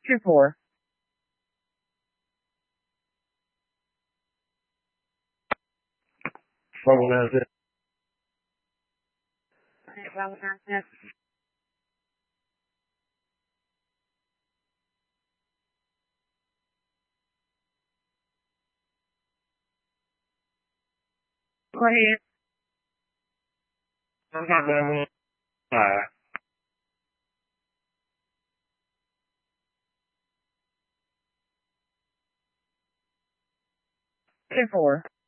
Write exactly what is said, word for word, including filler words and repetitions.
two four. Phone has it. Go ahead. I'm not going to. Uh, two four.